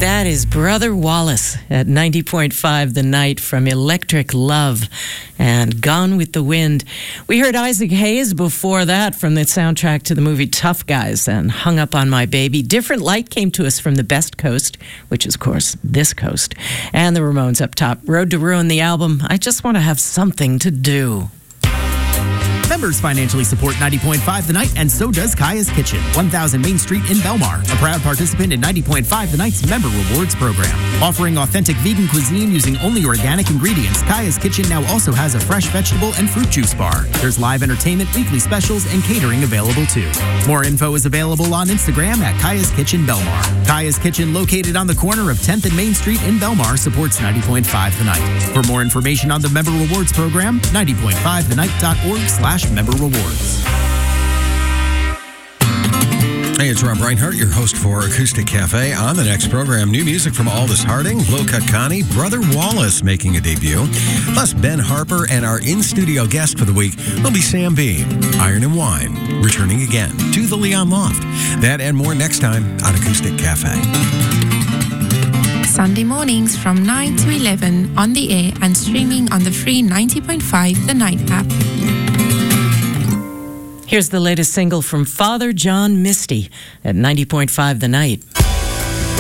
That is Brother Wallace at 90.5 The Night from Electric Love and Gone with the Wind. We heard Isaac Hayes before that from the soundtrack to the movie Tough Guys and Hung Up on My Baby. Different Light came to us from the Best Coast, which is, of course, this coast. And the Ramones up top. Road to Ruin, the album. I just want to have something to do. Members financially support 90.5 The Night, and so does Kaya's Kitchen, 1000 Main Street in Belmar, a proud participant in 90.5 The Night's Member Rewards program. Offering authentic vegan cuisine using only organic ingredients, Kaya's Kitchen now also has a fresh vegetable and fruit juice bar. There's live entertainment, weekly specials, and catering available too. More info is available on Instagram at Kaya's Kitchen Belmar. Kaya's Kitchen, located on the corner of 10th and Main Street in Belmar, supports 90.5 The Night. For more information on the Member Rewards program, 90.5thenight.org/member rewards. Hey, it's Rob Reinhardt, your host for Acoustic Cafe. On the next program, new music from Aldous Harding, Low Cut Connie, Brother Wallace making a debut, plus Ben Harper, and our in-studio guest for the week will be Sam B. Iron and Wine, returning again to the Leon Loft. That and more next time on Acoustic Cafe. Sunday mornings from 9 to 11 on the air and streaming on the free 90.5 The Night app. Here's the latest single from Father John Misty at 90.5 The Night.